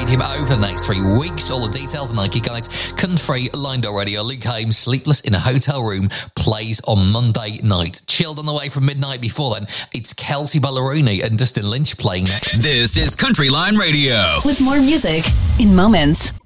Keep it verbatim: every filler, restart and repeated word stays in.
Stadium over the next three weeks. All the details on Nike Guides. Country Line Radio. Luke Hames, Sleepless in a Hotel Room, plays on Monday night. Chilled on the way from midnight. Before then, it's Kelsey Ballerini and Dustin Lynch playing next. This is Country Line Radio. With more music in moments.